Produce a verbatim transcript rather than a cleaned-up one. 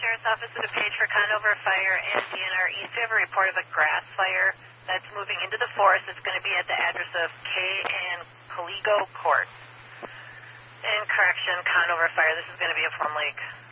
Sheriff's Office with a page for Conover Fire and D N R East. We have a report of a grass fire that's moving into the forest. It's going to be at the address of K and Caligo Court. In correction, Conover Fire. This is going to be a Plum Lake.